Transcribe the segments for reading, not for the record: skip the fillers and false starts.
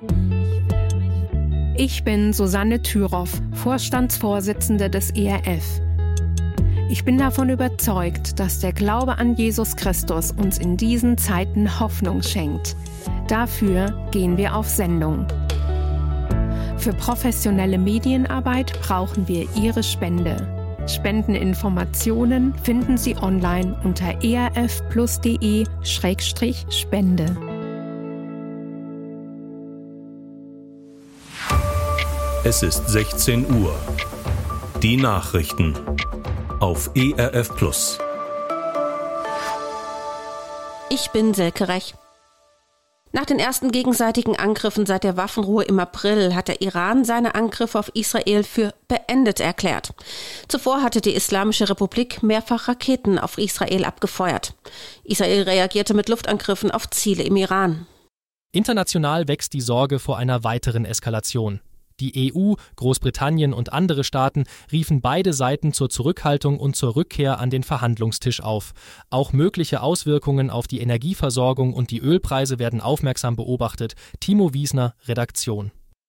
Ich bin Susanne Thüroff, Vorstandsvorsitzende des ERF. Ich bin davon überzeugt, dass der Glaube an Jesus Christus uns in diesen Zeiten Hoffnung schenkt. Dafür gehen wir auf Sendung. Für professionelle Medienarbeit brauchen wir Ihre Spende. Spendeninformationen finden Sie online unter erfplus.de/spende. Es ist 16 Uhr. Die Nachrichten auf ERF Plus. Ich bin Silke Rech. Nach den ersten gegenseitigen Angriffen seit der Waffenruhe im April hat der Iran seine Angriffe auf Israel für beendet erklärt. Zuvor hatte die Islamische Republik mehrfach Raketen auf Israel abgefeuert. Israel reagierte mit Luftangriffen auf Ziele im Iran. International wächst die Sorge vor einer weiteren Eskalation. Die EU, Großbritannien und andere Staaten riefen beide Seiten zur Zurückhaltung und zur Rückkehr an den Verhandlungstisch auf. Auch mögliche Auswirkungen auf die Energieversorgung und die Ölpreise werden aufmerksam beobachtet. Timo Wiesner, Redaktion.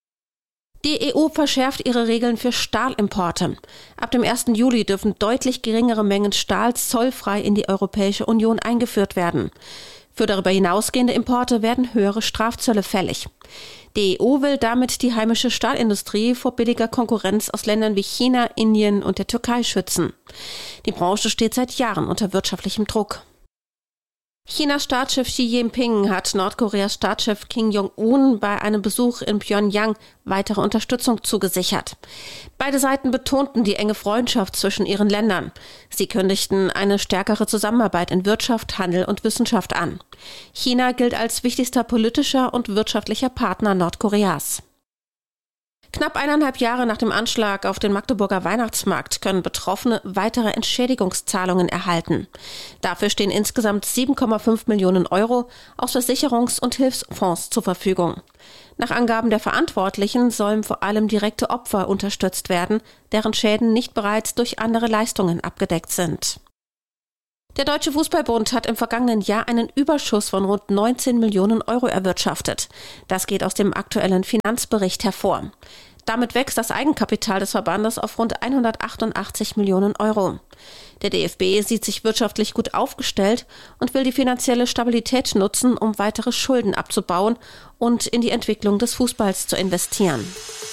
Die EU verschärft ihre Regeln für Stahlimporte. Ab dem 1. Juli dürfen deutlich geringere Mengen Stahl zollfrei in die Europäische Union eingeführt werden. Für darüber hinausgehende Importe werden höhere Strafzölle fällig. Die EU will damit die heimische Stahlindustrie vor billiger Konkurrenz aus Ländern wie China, Indien und der Türkei schützen. Die Branche steht seit Jahren unter wirtschaftlichem Druck. Chinas Staatschef Xi Jinping hat Nordkoreas Staatschef Kim Jong-un bei einem Besuch in Pjöngjang weitere Unterstützung zugesichert. Beide Seiten betonten die enge Freundschaft zwischen ihren Ländern. Sie kündigten eine stärkere Zusammenarbeit in Wirtschaft, Handel und Wissenschaft an. China gilt als wichtigster politischer und wirtschaftlicher Partner Nordkoreas. Knapp 1,5 Jahre nach dem Anschlag auf den Magdeburger Weihnachtsmarkt können Betroffene weitere Entschädigungszahlungen erhalten. Dafür stehen insgesamt 7,5 Millionen Euro aus Versicherungs- und Hilfsfonds zur Verfügung. Nach Angaben der Verantwortlichen sollen vor allem direkte Opfer unterstützt werden, deren Schäden nicht bereits durch andere Leistungen abgedeckt sind. Der Deutsche Fußballbund hat im vergangenen Jahr einen Überschuss von rund 19 Millionen Euro erwirtschaftet. Das geht aus dem aktuellen Finanzbericht hervor. Damit wächst das Eigenkapital des Verbandes auf rund 188 Millionen Euro. Der DFB sieht sich wirtschaftlich gut aufgestellt und will die finanzielle Stabilität nutzen, um weitere Schulden abzubauen und in die Entwicklung des Fußballs zu investieren.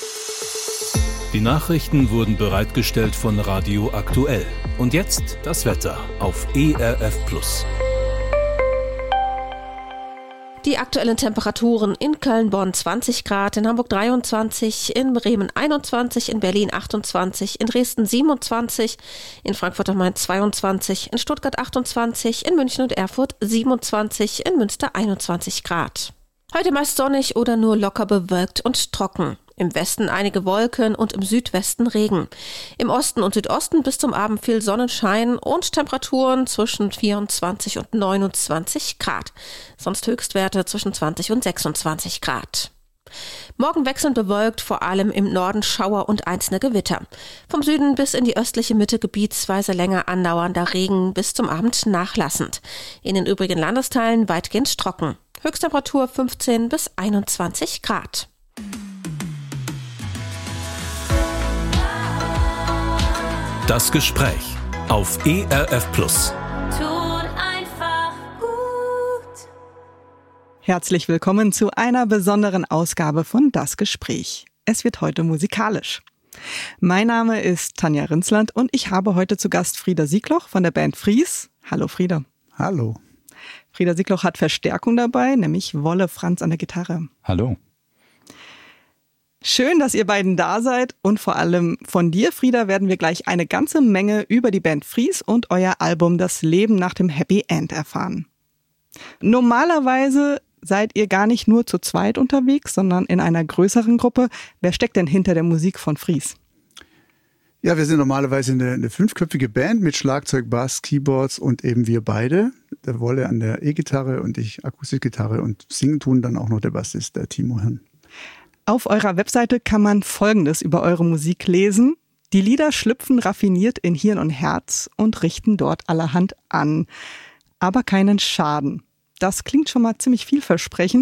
Die Nachrichten wurden bereitgestellt von Radio Aktuell. Und jetzt das Wetter auf ERF Plus. Die aktuellen Temperaturen in Köln, Bonn 20 Grad, in Hamburg 23, in Bremen 21, in Berlin 28, in Dresden 27, in Frankfurt am Main 22, in Stuttgart 28, in München und Erfurt 27, in Münster 21 Grad. Heute meist sonnig oder nur locker bewölkt und trocken. Im Westen einige Wolken und im Südwesten Regen. Im Osten und Südosten bis zum Abend viel Sonnenschein und Temperaturen zwischen 24 und 29 Grad. Sonst Höchstwerte zwischen 20 und 26 Grad. Morgen wechselnd bewölkt, vor allem im Norden Schauer und einzelne Gewitter. Vom Süden bis in die östliche Mitte gebietsweise länger andauernder Regen, bis zum Abend nachlassend. In den übrigen Landesteilen weitgehend trocken. Höchsttemperatur 15 bis 21 Grad. Das Gespräch auf ERF Plus. Tut einfach gut. Herzlich willkommen zu einer besonderen Ausgabe von Das Gespräch. Es wird heute musikalisch. Mein Name ist Tanja Rinsland und ich habe heute zu Gast Frieder Siegloch von der Band Fries. Hallo Frieder. Hallo. Frieder Siegloch hat Verstärkung dabei, nämlich Wolle Franz an der Gitarre. Hallo. Schön, dass ihr beiden da seid und vor allem von dir, Frieder, werden wir gleich eine ganze Menge über die Band Fries und euer Album Das Leben nach dem Happy End erfahren. Normalerweise seid ihr gar nicht nur zu zweit unterwegs, sondern in einer größeren Gruppe. Wer steckt denn hinter der Musik von Fries? Ja, wir sind normalerweise eine fünfköpfige Band mit Schlagzeug, Bass, Keyboards und eben wir beide. Der Wolle an der E-Gitarre und ich Akustikgitarre und singen tun dann auch noch der Bassist, der Timo Hirn. Auf eurer Webseite kann man Folgendes über eure Musik lesen. Die Lieder schlüpfen raffiniert in Hirn und Herz und richten dort allerhand an, aber keinen Schaden. Das klingt schon mal ziemlich vielversprechend.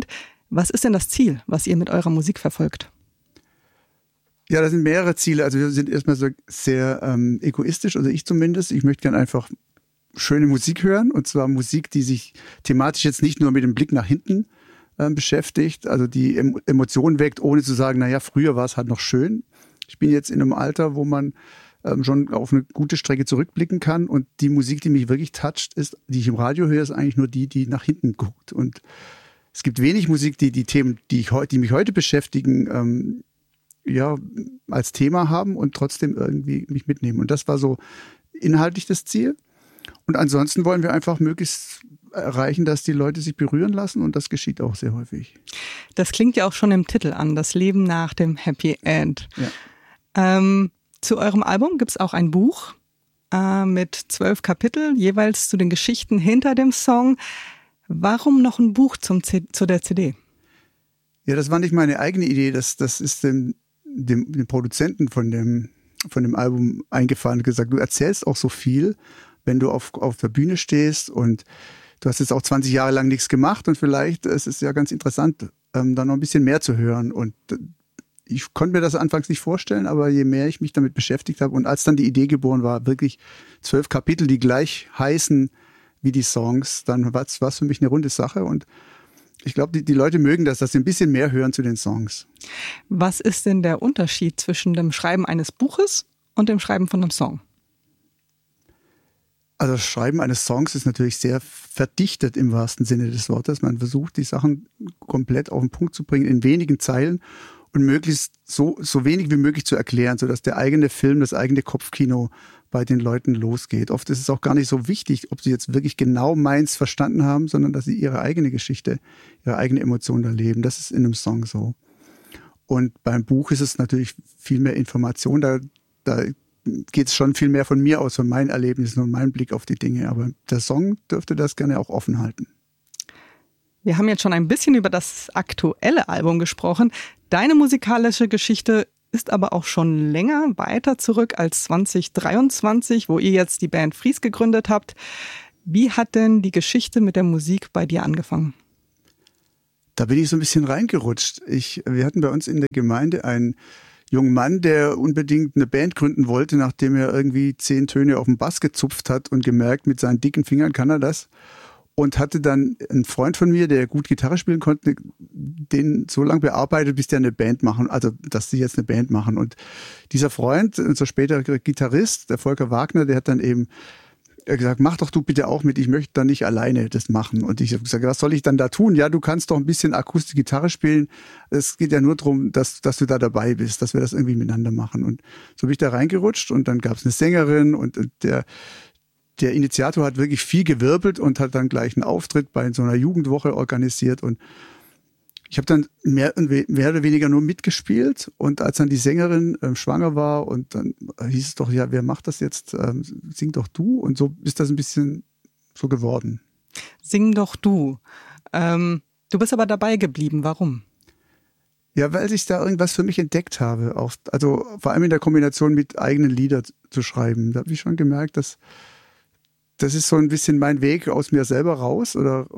Was ist denn das Ziel, was ihr mit eurer Musik verfolgt? Ja, das sind mehrere Ziele. Also wir sind erstmal so sehr egoistisch, also ich zumindest. Ich möchte gerne einfach schöne Musik hören, und zwar Musik, die sich thematisch jetzt nicht nur mit dem Blick nach hinten beschäftigt, also die Emotionen weckt, ohne zu sagen, naja, früher war es halt noch schön. Ich bin jetzt in einem Alter, wo man schon auf eine gute Strecke zurückblicken kann, und die Musik, die mich wirklich toucht, ist, die ich im Radio höre, ist eigentlich nur die nach hinten guckt. Und es gibt wenig Musik, die Themen, die mich heute beschäftigen, als Thema haben und trotzdem irgendwie mich mitnehmen. Und das war so inhaltlich das Ziel. Und ansonsten wollen wir einfach möglichst erreichen, dass die Leute sich berühren lassen, und das geschieht auch sehr häufig. Das klingt ja auch schon im Titel an, das Leben nach dem Happy End. Ja. Zu eurem Album gibt es auch ein Buch mit 12 Kapiteln, jeweils zu den Geschichten hinter dem Song. Warum noch ein Buch zu der CD? Ja, das war nicht meine eigene Idee. Das ist dem Produzenten von dem Album eingefallen und gesagt, du erzählst auch so viel, wenn du auf der Bühne stehst, und du hast jetzt auch 20 Jahre lang nichts gemacht, und vielleicht ist es ja ganz interessant, da noch ein bisschen mehr zu hören. Und ich konnte mir das anfangs nicht vorstellen, aber je mehr ich mich damit beschäftigt habe, und als dann die Idee geboren war, wirklich 12 Kapitel, die gleich heißen wie die Songs, dann war es für mich eine runde Sache, und ich glaube, die Leute mögen das, dass sie ein bisschen mehr hören zu den Songs. Was ist denn der Unterschied zwischen dem Schreiben eines Buches und dem Schreiben von einem Song? Also das Schreiben eines Songs ist natürlich sehr verdichtet im wahrsten Sinne des Wortes. Man versucht, die Sachen komplett auf den Punkt zu bringen, in wenigen Zeilen, und möglichst so wenig wie möglich zu erklären, sodass der eigene Film, das eigene Kopfkino bei den Leuten losgeht. Oft ist es auch gar nicht so wichtig, ob sie jetzt wirklich genau meins verstanden haben, sondern dass sie ihre eigene Geschichte, ihre eigene Emotion erleben. Das ist in einem Song so. Und beim Buch ist es natürlich viel mehr Information. Da geht es schon viel mehr von mir aus, von meinen Erlebnissen und meinem Blick auf die Dinge. Aber der Song dürfte das gerne auch offen halten. Wir haben jetzt schon ein bisschen über das aktuelle Album gesprochen. Deine musikalische Geschichte ist aber auch schon länger weiter zurück als 2023, wo ihr jetzt die Band Fries gegründet habt. Wie hat denn die Geschichte mit der Musik bei dir angefangen? Da bin ich so ein bisschen reingerutscht. Wir hatten bei uns in der Gemeinde einen jungen Mann, der unbedingt eine Band gründen wollte, nachdem er irgendwie 10 Töne auf dem Bass gezupft hat und gemerkt, mit seinen dicken Fingern kann er das. Und hatte dann einen Freund von mir, der gut Gitarre spielen konnte, den so lange bearbeitet, bis die eine Band machen, also dass sie jetzt eine Band machen. Und dieser Freund, unser späterer Gitarrist, der Volker Wagner, der hat dann eben gesagt, mach doch du bitte auch mit, ich möchte da nicht alleine das machen. Und ich habe gesagt, was soll ich dann da tun? Ja, du kannst doch ein bisschen akustische Gitarre spielen. Es geht ja nur darum, dass du da dabei bist, dass wir das irgendwie miteinander machen. Und so bin ich da reingerutscht, und dann gab es eine Sängerin, und der Initiator hat wirklich viel gewirbelt und hat dann gleich einen Auftritt bei so einer Jugendwoche organisiert, und ich habe dann mehr oder weniger nur mitgespielt, und als dann die Sängerin schwanger war, und dann hieß es doch, ja, wer macht das jetzt? Sing doch du, und so ist das ein bisschen so geworden. Sing doch du. Du bist aber dabei geblieben, warum? Ja, weil ich da irgendwas für mich entdeckt habe, auch, also vor allem in der Kombination mit eigenen Liedern zu schreiben. Da habe ich schon gemerkt, dass das ist so ein bisschen mein Weg aus mir selber raus oder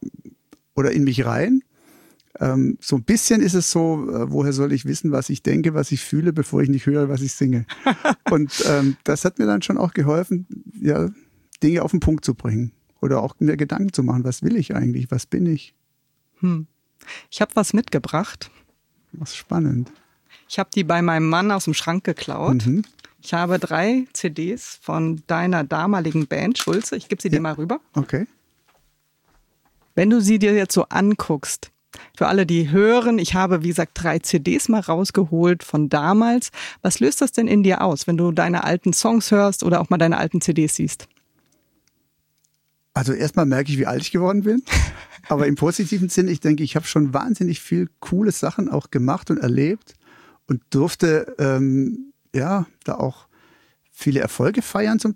in mich rein. So ein bisschen ist es so, woher soll ich wissen, was ich denke, was ich fühle, bevor ich nicht höre, was ich singe. Und das hat mir dann schon auch geholfen, ja, Dinge auf den Punkt zu bringen oder auch mir Gedanken zu machen, was will ich eigentlich, was bin ich. Ich habe was mitgebracht. Was spannend. Ich habe die bei meinem Mann aus dem Schrank geklaut. Mhm. Ich habe 3 CDs von deiner damaligen Band, Schulze. Ich gebe sie dir mal rüber. Okay. Wenn du sie dir jetzt so anguckst, für alle, die hören, ich habe, wie gesagt, 3 CDs mal rausgeholt von damals. Was löst das denn in dir aus, wenn du deine alten Songs hörst oder auch mal deine alten CDs siehst? Also erstmal merke ich, wie alt ich geworden bin. Aber im positiven Sinn, ich denke, ich habe schon wahnsinnig viel coole Sachen auch gemacht und erlebt und durfte da auch viele Erfolge feiern, zum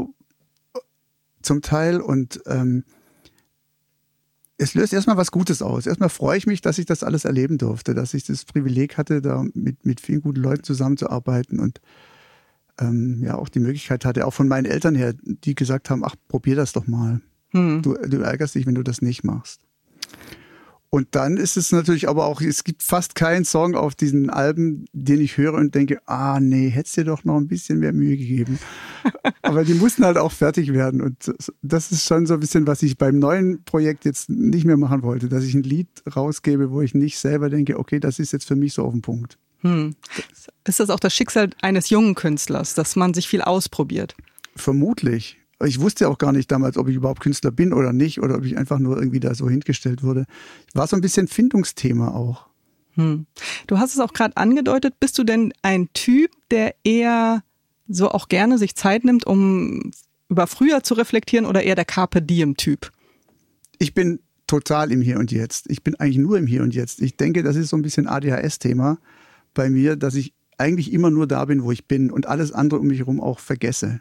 Teil. Und es löst erstmal was Gutes aus. Erstmal freue ich mich, dass ich das alles erleben durfte, dass ich das Privileg hatte, da mit vielen guten Leuten zusammenzuarbeiten und auch die Möglichkeit hatte, auch von meinen Eltern her, die gesagt haben, ach, probier das doch mal. Du ärgerst dich, wenn du das nicht machst. Und dann ist es natürlich aber auch, es gibt fast keinen Song auf diesen Alben, den ich höre und denke, nee, hättest dir doch noch ein bisschen mehr Mühe gegeben. Aber die mussten halt auch fertig werden. Und das ist schon so ein bisschen, was ich beim neuen Projekt jetzt nicht mehr machen wollte, dass ich ein Lied rausgebe, wo ich nicht selber denke, okay, das ist jetzt für mich so auf den Punkt. Ist das auch das Schicksal eines jungen Künstlers, dass man sich viel ausprobiert? Vermutlich. Ich wusste ja auch gar nicht damals, ob ich überhaupt Künstler bin oder nicht oder ob ich einfach nur irgendwie da so hingestellt wurde. War so ein bisschen Findungsthema auch. Du hast es auch gerade angedeutet. Bist du denn ein Typ, der eher so auch gerne sich Zeit nimmt, um über früher zu reflektieren oder eher der Carpe Diem-Typ? Ich bin total im Hier und Jetzt. Ich bin eigentlich nur im Hier und Jetzt. Ich denke, das ist so ein bisschen ADHS-Thema bei mir, dass ich eigentlich immer nur da bin, wo ich bin und alles andere um mich herum auch vergesse.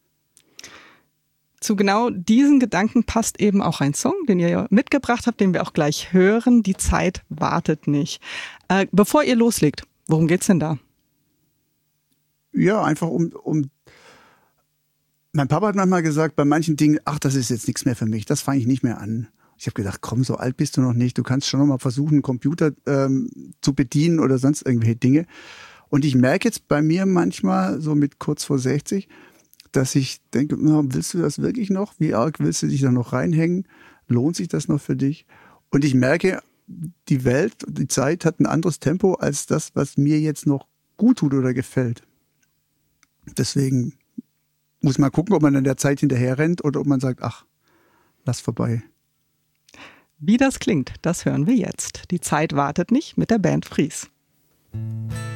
Zu genau diesen Gedanken passt eben auch ein Song, den ihr mitgebracht habt, den wir auch gleich hören. Die Zeit wartet nicht. Bevor ihr loslegt, worum geht's denn da? Ja, einfach um mein Papa hat manchmal gesagt, bei manchen Dingen, das ist jetzt nichts mehr für mich, das fange ich nicht mehr an. Ich habe gedacht, komm, so alt bist du noch nicht, du kannst schon noch mal versuchen, einen Computer zu bedienen oder sonst irgendwelche Dinge. Und ich merke jetzt bei mir manchmal, so mit kurz vor 60, dass ich denke, willst du das wirklich noch? Wie arg willst du dich da noch reinhängen? Lohnt sich das noch für dich? Und ich merke, die Welt, die Zeit hat ein anderes Tempo als das, was mir jetzt noch gut tut oder gefällt. Deswegen muss man gucken, ob man an der Zeit hinterher rennt oder ob man sagt, lass vorbei. Wie das klingt, das hören wir jetzt. Die Zeit wartet nicht mit der Band Fries.